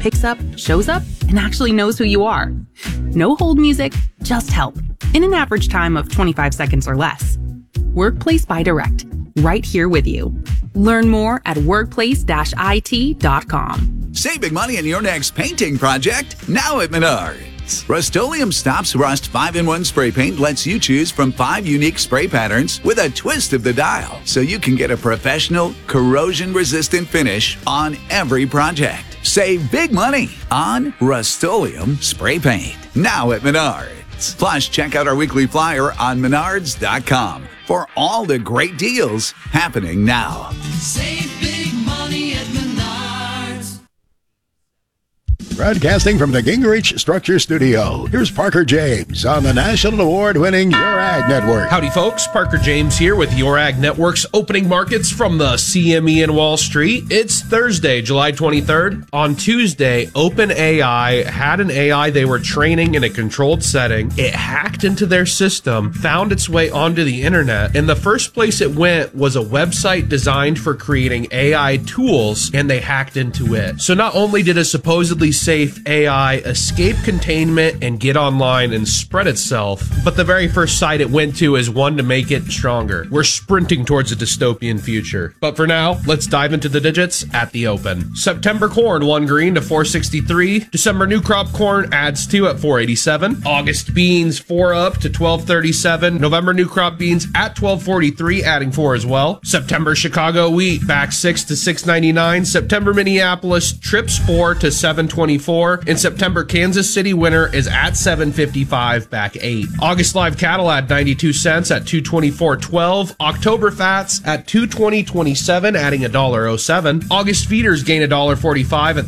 picks up, shows up, and actually knows who you are. No hold music, just help, in an average time of 25 seconds or less. Workplace by Direct, right here with you. Learn more at workplace-it.com. Save big money on your next painting project now at Menards. Rust-Oleum Stops Rust 5-in-1 spray paint lets you choose from 5 unique spray patterns with a twist of the dial, so you can get a professional, corrosion-resistant finish on every project. Save big money on Rust-Oleum spray paint now at Menards. Plus, check out our weekly flyer on menards.com for all the great deals happening now. Save big money at Menards. Broadcasting from the Gingrich Structure Studio, here's Parker James on the national award-winning Your Ag Network. Howdy, folks. Parker James here with Your Ag Network's opening markets from the CME in Wall Street. It's Thursday, July 23rd. On Tuesday, OpenAI had an AI they were training in a controlled setting. It hacked into their system, found its way onto the internet, and the first place it went was a website designed for creating AI tools, and they hacked into it. So not only did a supposedly safe AI escape containment and get online and spread itself, but the very first site it went to is one to make it stronger. We're sprinting towards a dystopian future. But for now, let's dive into the digits at the open. September corn, 1 green to 463. December new crop corn adds 2 at 487. August beans, 4 up to 1237. November new crop beans at 1243, adding 4 as well. September Chicago wheat back 6 to 699. September Minneapolis trips 4 to 724. In September, Kansas City winter is at 755, back 8. August live cattle at 92 cents at 224.12. October fats at 220.27, adding $1.07. August feeders gain $1.45 at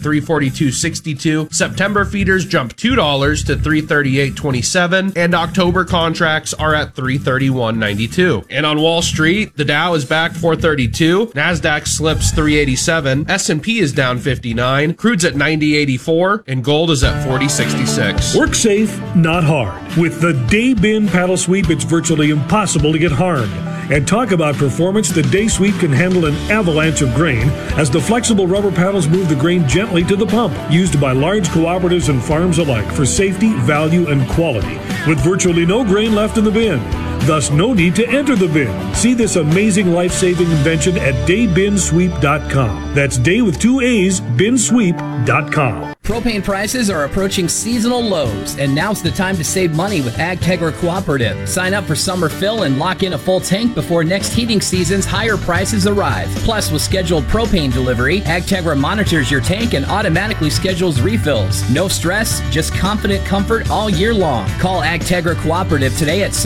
342.62. September feeders jump $2 to 338.27, and October contracts are at 331.92. And on Wall Street, the Dow is back 432, Nasdaq slips 387, S&P is down 59, crude's at 90.84, and gold is at 40.66. Work safe, not hard. With the Day Bin paddle sweep, it's virtually impossible to get harmed. And talk about performance, the Day Sweep can handle an avalanche of grain as the flexible rubber paddles move the grain gently to the pump. Used by large cooperatives and farms alike for safety, value, and quality. With virtually no grain left in the bin. Thus, no need to enter the bin. See this amazing life-saving invention at daybinsweep.com. That's day with 2 A's, binsweep.com. Propane prices are approaching seasonal lows, and now's the time to save money with AgTegra Cooperative. Sign up for summer fill and lock in a full tank before next heating season's higher prices arrive. Plus, with scheduled propane delivery, AgTegra monitors your tank and automatically schedules refills. No stress, just confident comfort all year long. Call AgTegra Cooperative today at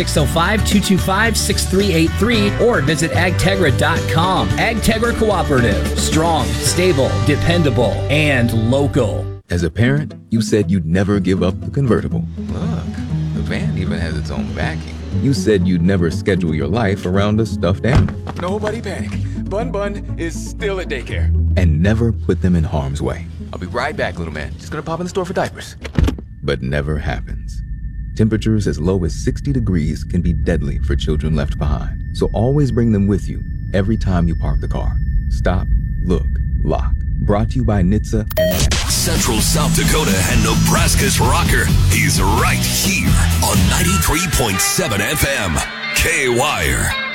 605-225-6383 or visit agtegra.com. AgTegra Cooperative. Strong, stable, dependable, and local. As a parent, you said you'd never give up the convertible. Look, the van even has its own backing. You said you'd never schedule your life around a stuffed animal. Nobody panic. Bun is still at daycare. And never put them in harm's way. I'll be right back, little man. Just gonna pop in the store for diapers. But never happens. Temperatures as low as 60 degrees can be deadly for children left behind. So always bring them with you every time you park the car. Stop, look, lock. Brought to you by NHTSA and Central South Dakota and Nebraska's rocker. He's right here on 93.7 FM. K-Wire.